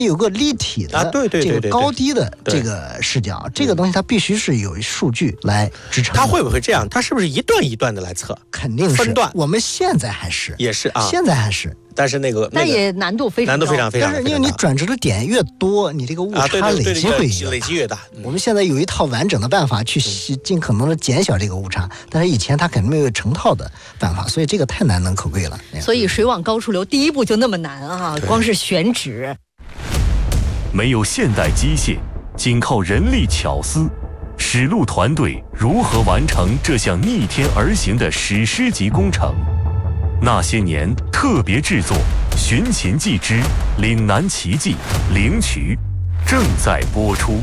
有个立体的这个高低的这个视角，这个东西它必须是有数据来支撑。 它会不会这样？它是不是一段一段的来测？ 肯定是分段。 我们现在还是也是啊， 现在还是。 但是但也难度非常大。 但是因为你转折的点越多，你这个误差累积会越大。 我们现在有一套完整的办法去尽可能的减小这个误差，但是以前它肯定没有成套的办法，所以这个太难能可贵了。 所以水网高处流第一步就那么难啊，光是选址。 没有现代机械，仅靠人力巧思，史路团队如何完成这项逆天而行的史诗级工程？那些年特别制作《寻秦记之岭南奇迹》灵渠正在播出。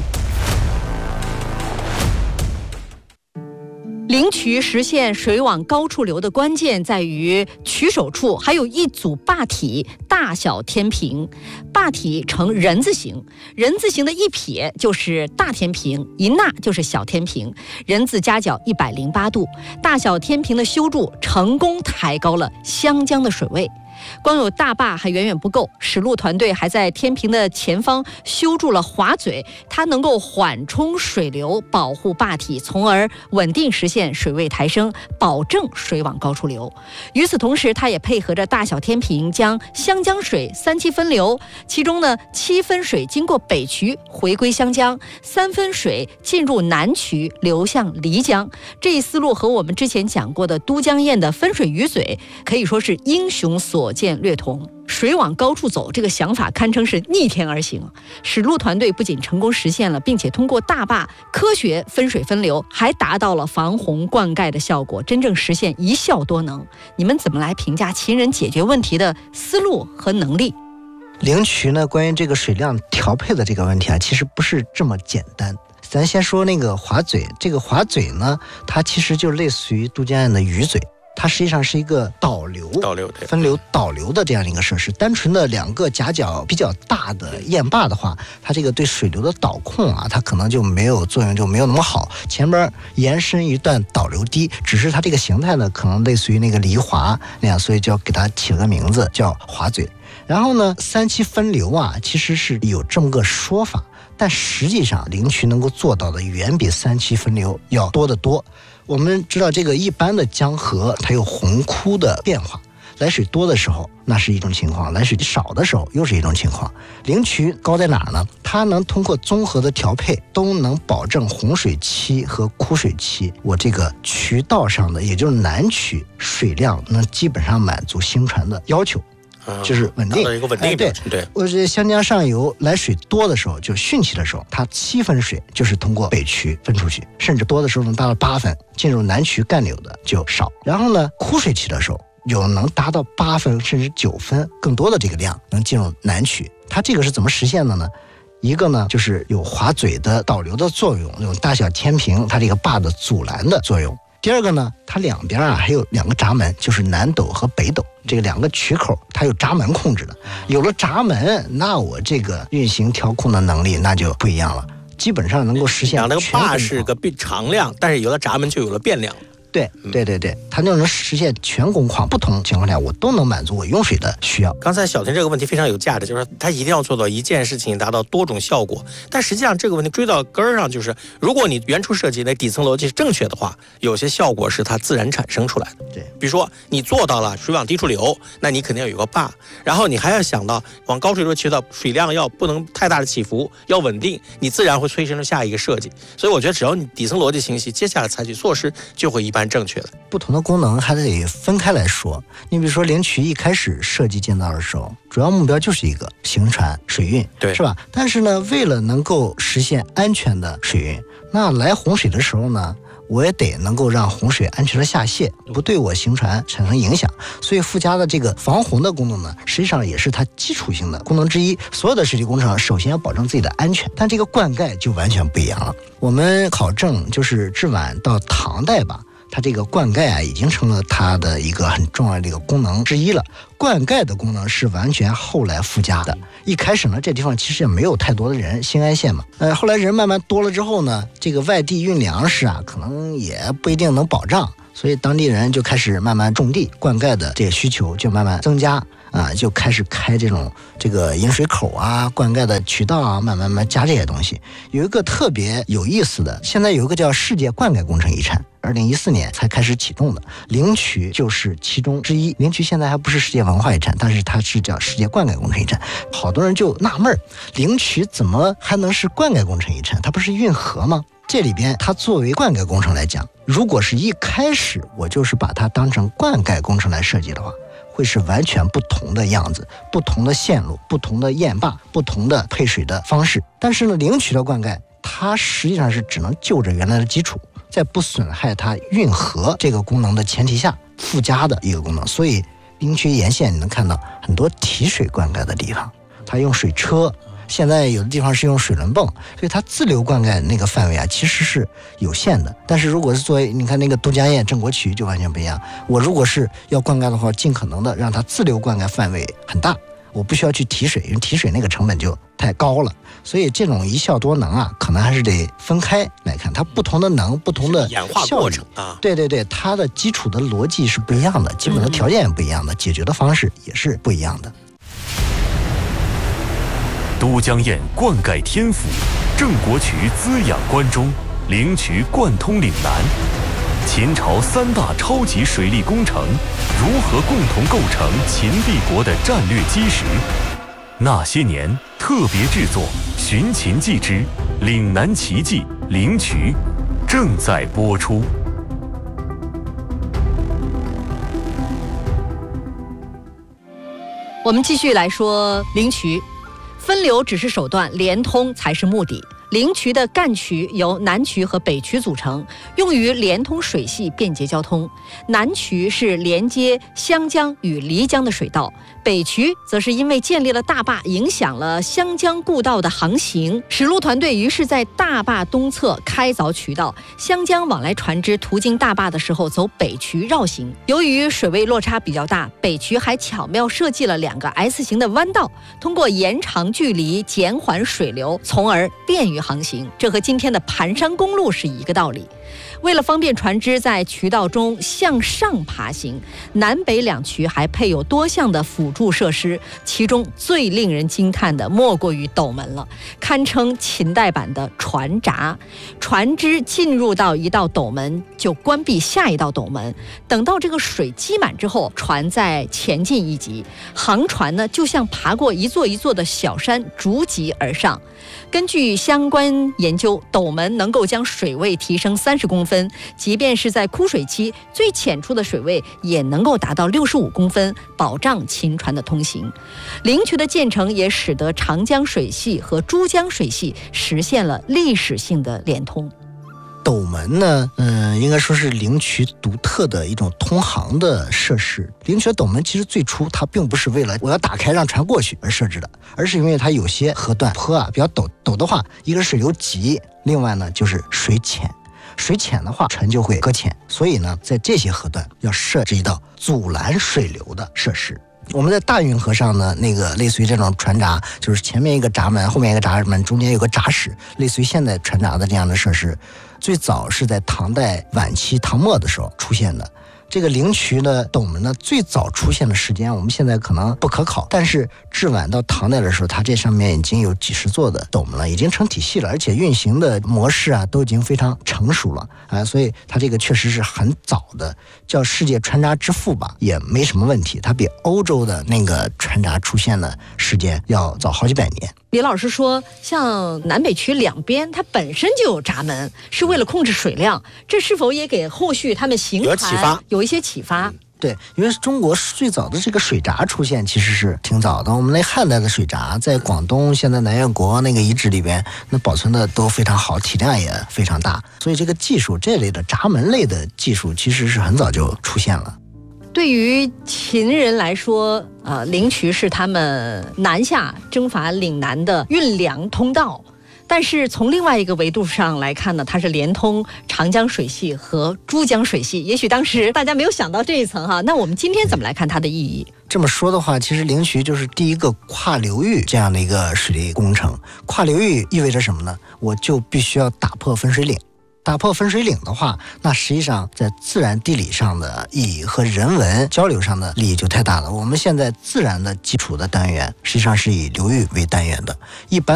灵渠实现水网高处流的关键在于渠首处还有一组坝体大小天平，坝体呈人字形，人字形的一撇就是大天平，一捺就是小天平，人字夹角108度，大小天平的修筑成功抬高了湘江的水位。光有大坝还远远不够，史路团队还在天平的前方修筑了滑嘴，它能够缓冲水流，保护坝体，从而稳定实现水位抬升，保证水网高处流。与此同时，它也配合着大小天平，将湘江水3期分流，其中呢7分水经过北渠回归湘江，3分水进入南渠流向漓江。这一思路和我们之前讲过的都江堰的分水鱼嘴可以说是英雄所见略同。水往高处走这个想法堪称是逆天而行，史路团队不仅成功实现了，并且通过大坝科学分水分流，还达到了防洪灌溉的效果，真正实现一效多能。你们怎么来评价秦人解决问题的思路和能力？ 灵渠呢，关于这个水量调配的这个问题啊，其实不是这么简单。咱先说那个滑嘴，这个滑嘴呢，它其实就类似于都江堰的鱼嘴，它实际上是一个导流分流导流的这样一个设施。单纯的2个夹角比较大的堰坝的话，它这个对水流的导控啊，它可能就没有作用，就没有那么好。前边延伸一段导流堤，只是它这个形态呢，可能类似于那个离滑那样，所以就要给它起了个名字叫滑嘴。然后呢，3期分流啊，其实是有这么个说法，但实际上灵渠能够做到的远比3期分流要多得多。我们知道这个一般的江河它有洪枯的变化，来水多的时候那是一种情况，来水少的时候又是一种情况。灵渠高在哪儿呢？它能通过综合的调配，都能保证洪水期和枯水期我这个渠道上的，也就是南渠水量能基本上满足兴船的要求，就是稳定， 一个稳定标准。对， 我这湘江上游来水多的时候，就汛期的时候，它7分水就是通过北渠分出去，甚至多的时候能达到8分，进入南渠干流的就少。然后呢，枯水期的时候，有能达到8分甚至9分更多的这个量能进入南渠。它这个是怎么实现的呢？一个呢，就是有滑嘴的导流的作用，有大小天平它这个坝的阻拦的作用。第二个呢，它两边啊还有2个闸门，就是南斗和北斗，这个2个渠口它有闸门控制的。有了闸门，那我这个运行调控的能力那就不一样了，基本上能够实现。 那个坝是个常量，但是有了闸门就有了变量。 对，它就能实现全工况，不同情况下我都能满足我用水的需要。 刚才小田这个问题非常有价值，就是说它一定要做到一件事情达到多种效果。但实际上这个问题追到根儿上，就是如果你原初设计的底层逻辑是正确的话，有些效果是它自然产生出来的。 对， 比如说你做到了水往低处流，那你肯定要有个坝，然后你还要想到往高处流渠道水量要不能太大的起伏，要稳定，你自然会催生出下一个设计。所以我觉得只要你底层逻辑清晰，接下来采取措施就会一般正确的。 不同的功能还得分开来说。你比如说灵渠一开始设计建造的时候，主要目标就是一个行船水运， 对， 是吧？但是呢，为了能够实现安全的水运，那来洪水的时候呢，我也得能够让洪水安全的下泄，不对我行船产生影响。所以附加的这个防洪的功能呢，实际上也是它基础性的功能之一。所有的水利工程首先要保证自己的安全，但这个灌溉就完全不一样了。我们考证就是至晚到唐代吧，它这个灌溉啊，已经成了它的一个很重要的一个功能之一了。灌溉的功能是完全后来附加的。一开始呢，这地方其实也没有太多的人，兴安县嘛，后来人慢慢多了之后呢，这个外地运粮食啊，可能也不一定能保障，所以当地人就开始慢慢种地，灌溉的这个需求就慢慢增加。 就开始开这个引水口啊、灌溉的渠道啊，慢慢加这些东西。有一个特别有意思的，现在有一个叫世界灌溉工程遗产，2014年才开始启动的，灵渠就是其中之一。灵渠现在还不是世界文化遗产，但是它是叫世界灌溉工程遗产。好多人就纳闷，灵渠怎么还能是灌溉工程遗产？它不是运河吗？这里边它作为灌溉工程来讲，如果是一开始我就是把它当成灌溉工程来设计的话，会是完全不同的样子，不同的线路，不同的堰坝，不同的配水的方式。但是呢，灵渠的灌溉它实际上是只能就着原来的基础，在不损害它运河这个功能的前提下附加的一个功能。所以灵渠沿线你能看到很多提水灌溉的地方，它用水车，现在有的地方是用水轮泵，所以它自流灌溉那个范围啊其实是有限的。但是如果是作为你看那个都江堰郑国渠就完全不一样，我如果是要灌溉的话，尽可能的让它自流灌溉范围很大，我不需要去提水，因为提水那个成本就太高了。所以这种一效多能啊，可能还是得分开来看，它不同的能，不同的演化过程啊。 对，它的基础的逻辑是不一样的，基本的条件也不一样的，解决的方式也是不一样的。 都江堰灌溉天府，郑国渠滋养关中，灵渠贯通岭南。秦朝3大超级水利工程如何共同构成秦帝国的战略基石？那些年特别制作《寻秦记之岭南奇迹灵渠》正在播出。 我们继续来说灵渠。分流只是手段，连通才是目的。灵渠的干渠由南渠和北渠组成，用于连通水系，便捷交通。南渠是连接湘江与漓江的水道，北渠则是因为建立了大坝，影响了湘江故道的航行。史路团队于是在大坝东侧开凿渠道，湘江往来船只途经大坝的时候走北渠绕行。由于水位落差比较大，北渠还巧妙设计了2个 S 型的弯道，通过延长距离减缓水流，从而便于航行。这和今天的盘山公路是一个道理。为了方便船只在渠道中向上爬行，南北2渠还配有多项的辅助设施，其中最令人惊叹的莫过于斗门了，堪称秦代版的船闸。船只进入到一道斗门，就关闭下一道斗门，等到这个水积满之后，船再前进一级。航船呢，就像爬过一座一座的小山，逐级而上。根据相关研究，斗门能够将水位提升30公分，即便是在枯水期，最浅处的水位也能够达到65公分，保障秦船的通行。灵渠的建成也使得长江水系和珠江水系实现了历史性的连通。 斗门呢，应该说是灵渠独特的一种通航的设施。灵渠的斗门其实最初它并不是为了我要打开让船过去而设置的，而是因为它有些河段坡啊比较陡的话，一个是水流急，另外呢就是水浅。水浅的话，船就会搁浅，所以呢，在这些河段要设置一道阻拦水流的设施。我们在大运河上呢，那个类似于这种船闸，就是前面一个闸门，后面一个闸门，中间有个闸室，类似于现在船闸的这样的设施，最早是在唐代晚期唐末的时候出现的。这个灵渠呢，斗门呢，最早出现的时间我们现在可能不可考，但是至晚到唐代的时候，它这上面已经有几十座的斗门了，已经成体系了，而且运行的模式啊都已经非常成熟了啊，所以它这个确实是很早的，叫世界船闸之父吧，也没什么问题。它比欧洲的那个船闸出现的时间要早好几百年。 李老师说，像南北渠2边它本身就有闸门，是为了控制水量，这是否也给后续他们行船有一些启发？ 对，因为中国最早的这个水闸出现其实是挺早的。我们那汉代的水闸在广东现在南越国那个遗址里边，那保存的都非常好，体量也非常大，所以这个技术这类的闸门类的技术其实是很早就出现了。 对于秦人来说，灵渠是他们南下征伐岭南的运粮通道。但是从另外一个维度上来看呢，它是连通长江水系和珠江水系。也许当时大家没有想到这一层哈，那我们今天怎么来看它的意义？ 这么说的话，其实灵渠就是第一个跨流域这样的一个水利工程。跨流域意味着什么呢？我就必须要打破分水岭。 打破分水岭的话，那实际上在自然地理上的意义和人文交流上的利益就太大了。我们现在自然的基础的单元实际上是以流域为单元的，一般